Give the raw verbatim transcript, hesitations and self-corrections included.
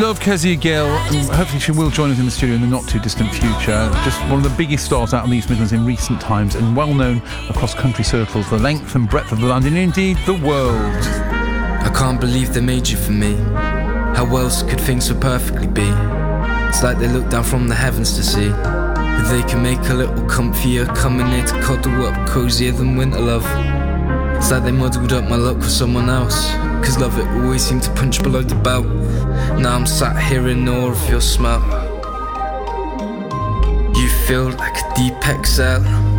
love Kezia Gill, and hopefully she will join us in the studio in the not too distant future. Just one of the biggest stars out in the East Midlands in recent times, and well known across country circles, the length and breadth of the land, and indeed the world. I can't believe they made you for me. How else could things so perfectly be? It's like they look down from the heavens to see if they can make a little comfier, coming here to cuddle up cozier than winter love. It's like they muddled up my luck with someone else, cause love it always seemed to punch below the belt. Now I'm sat here in awe of your smell. You feel like a deep exhale,